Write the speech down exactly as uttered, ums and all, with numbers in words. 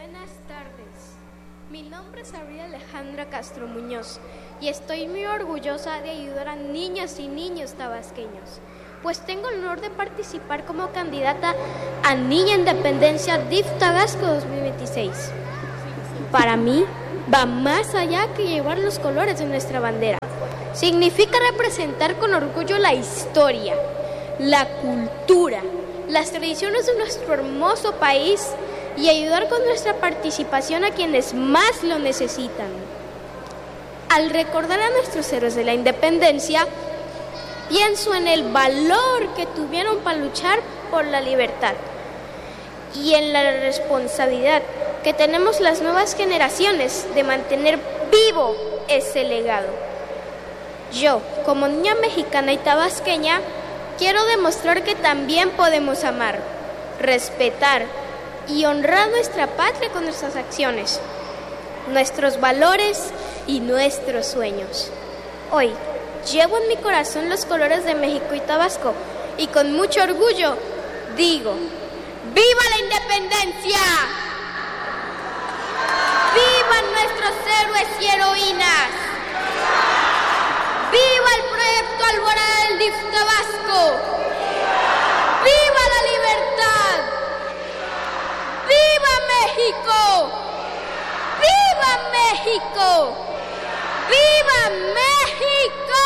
Buenas tardes. Mi nombre es Abril Alejandra Castro Muñoz y estoy muy orgullosa de ayudar a niñas y niños tabasqueños, pues tengo el honor de participar como candidata a Niña Independencia D I F Tabasco dos mil veintiséis. Para mí, va más allá que llevar los colores de nuestra bandera. Significa representar con orgullo la historia, la cultura, las tradiciones de nuestro hermoso país y ayudar con nuestra participación a quienes más lo necesitan. Al recordar a nuestros héroes de la independencia, pienso en el valor que tuvieron para luchar por la libertad y en la responsabilidad que tenemos las nuevas generaciones de mantener vivo ese legado. Yo, como niña mexicana y tabasqueña, quiero demostrar que también podemos amar, respetar y honrar nuestra patria con nuestras acciones, nuestros valores y nuestros sueños. Hoy, llevo en mi corazón los colores de México y Tabasco y con mucho orgullo digo: ¡viva la independencia! ¡Vivan nuestros héroes y heroínas! ¡Viva el proyecto Alborada del D I F Tabasco! ¡Viva la libertad! ¡Viva México! ¡Viva México! ¡Viva México!